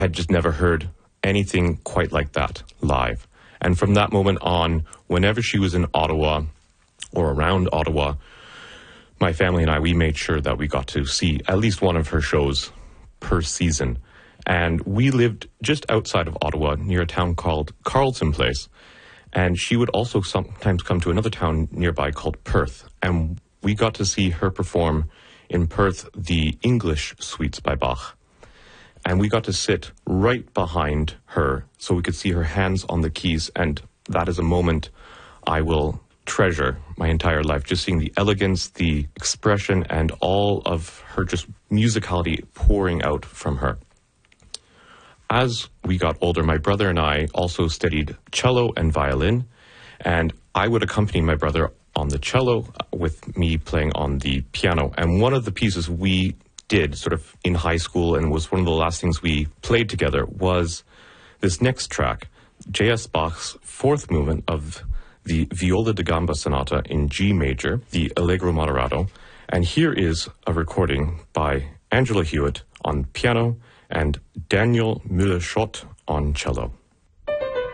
had just never heard anything quite like that live. And from that moment on, whenever she was in Ottawa or around Ottawa, my family and I, we made sure that we got to see at least one of her shows per season. And we lived just outside of Ottawa, near a town called Carleton Place. And she would also sometimes come to another town nearby called Perth. And we got to see her perform in Perth the English suites by Bach. And we got to sit right behind her so we could see her hands on the keys. And that is a moment I will treasure my entire life, just seeing the elegance, the expression, and all of her just musicality pouring out from her. As we got older, my brother and I also studied cello and violin, and I would accompany my brother on the cello with me playing on the piano. And one of the pieces we did sort of in high school and was one of the last things we played together was this next track, J.S. Bach's fourth movement of the Viola da Gamba Sonata in G major, the Allegro Moderato. And here is a recording by Angela Hewitt on piano and Daniel Müller-Schott on cello.